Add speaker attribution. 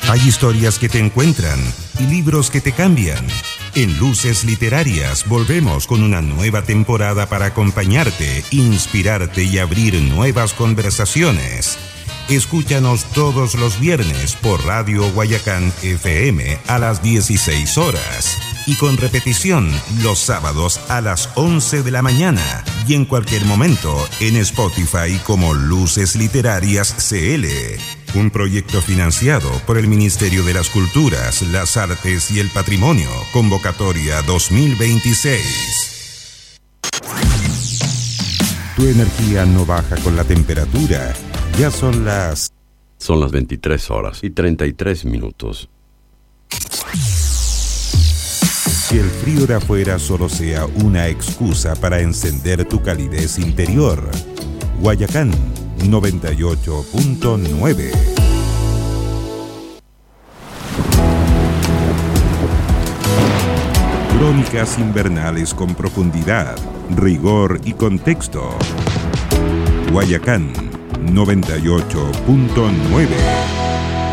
Speaker 1: Hay historias que te encuentran y libros que te cambian. En Luces Literarias volvemos con una nueva temporada para acompañarte, inspirarte y abrir nuevas conversaciones. Escúchanos todos los viernes por Radio Guayacán FM a las 16 horas y con repetición los sábados a las 11 de la mañana y en cualquier momento en Spotify como Luces Literarias CL. Un proyecto financiado por el Ministerio de las Culturas, las Artes y el Patrimonio. Convocatoria 2026. Tu energía no baja con la temperatura. Ya son las
Speaker 2: 23 horas y 33 minutos.
Speaker 1: Que el frío de afuera solo sea una excusa para encender tu calidez interior. Guayacán 98.9. Crónicas invernales con profundidad, rigor y contexto. Guayacán 98.9.